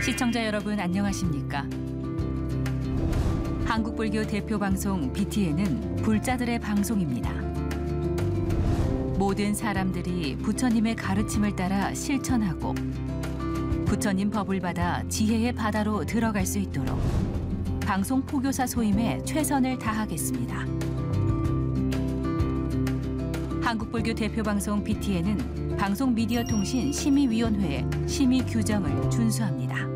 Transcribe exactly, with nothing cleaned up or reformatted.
시청자 여러분 안녕하십니까? 한국불교 대표 방송 비티엔은 불자들의 방송입니다. 모든 사람들이 부처님의 가르침을 따라 실천하고 부처님 법을 받아 지혜의 바다로 들어갈 수 있도록 방송 포교사 소임에 최선을 다하겠습니다. 한국불교 대표 방송 비티엔은 방송미디어통신 심의위원회의 심의 규정을 준수합니다.